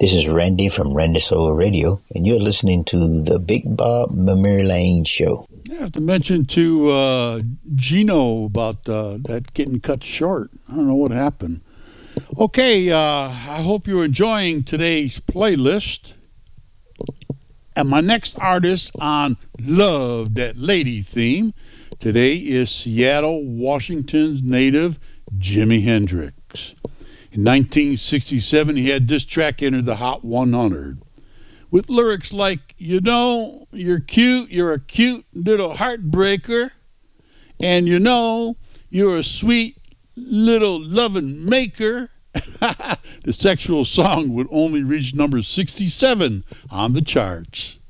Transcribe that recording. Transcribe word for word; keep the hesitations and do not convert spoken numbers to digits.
This is Randy from Randy Soul Radio, and you're listening to the Big Bob Memory Lane Show. I have to mention to uh, Gino about uh, that getting cut short. I don't know what happened. Okay, uh, I hope you're enjoying today's playlist. And my next artist on Love That Lady theme today is Seattle, Washington's native Jimi Hendrix. In nineteen sixty-seven, he had this track enter the Hot one hundred with lyrics like, you know, you're cute, you're a cute little heartbreaker, and you know, you're a sweet little loving maker. The sexual song would only reach number sixty-seven on the charts.